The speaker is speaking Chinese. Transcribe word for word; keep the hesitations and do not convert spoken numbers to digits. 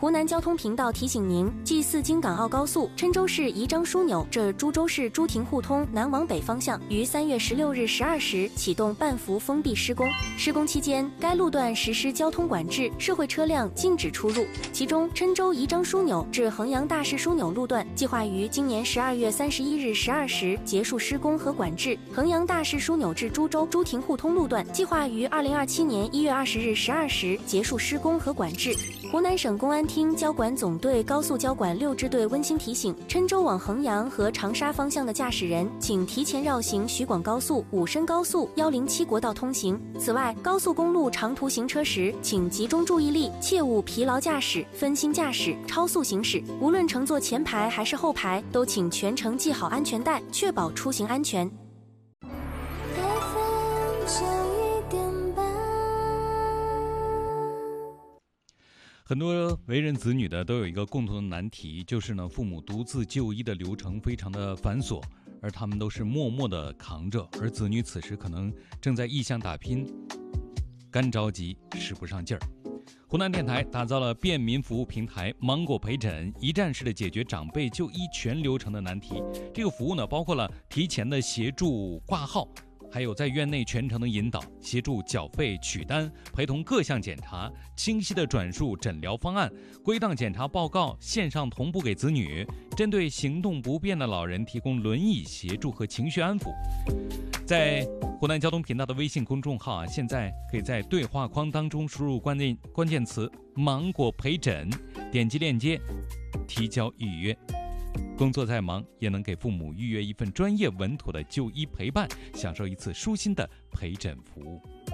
湖南交通频道提醒您，继四京港澳高速郴州市宜章枢纽至株洲市朱亭互通南往北方向于三月十六日十二时启动半幅封闭施工。施工期间，该路段实施交通管制，社会车辆禁止出入。其中，郴州宜章枢纽至衡阳大市枢纽路段计划于今年十二月三十一日十二时结束施工和管制；衡阳大市枢纽至株洲朱亭互通路段计划于二零二七年一月二十日十二时结束施工和管制。湖南省公安厅交管总队高速交管六支队温馨提醒：郴州往衡阳和长沙方向的驾驶人，请提前绕行徐广高速、武深高速、一零七国道通行。此外，高速公路长途行车时，请集中注意力，切勿疲劳驾驶、分心驾驶、超速行驶。无论乘坐前排还是后排，都请全程系好安全带，确保出行安全。 很多为人子女的都有一个共同的难题，就是呢，父母独自就医的流程非常的繁琐，而他们都是默默的扛着，而子女此时可能正在异乡打拼，干着急，使不上劲儿。湖南电台打造了便民服务平台芒果陪诊，一站式的解决长辈就医全流程的难题。这个服务呢，包括了提前的协助挂号，还有在院内全程的引导，协助缴费取单，陪同各项检查，清晰的转述诊疗方案，归档检查报告，线上同步给子女，针对行动不便的老人提供轮椅协助和情绪安抚。在湖南交通频道的微信公众号啊，现在可以在对话框当中输入关键关键词芒果陪诊，点击链接提交预约。工作再忙，也能给父母预约一份专业稳妥的就医陪伴，享受一次舒心的陪诊服务。